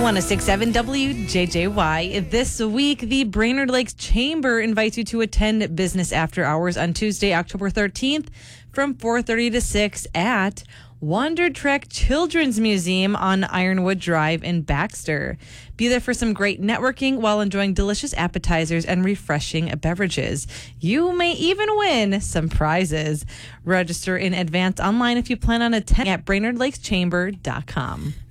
106.7 WJJY. This week, the Brainerd Lakes Chamber invites you to attend Business After Hours on Tuesday, October 13th from 4:30 to 6 at Wonder Trek Children's Museum on Ironwood Drive in Baxter. Be there for some great networking while enjoying delicious appetizers and refreshing beverages. You may even win some prizes. Register in advance online if you plan on attending at BrainerdLakesChamber.com.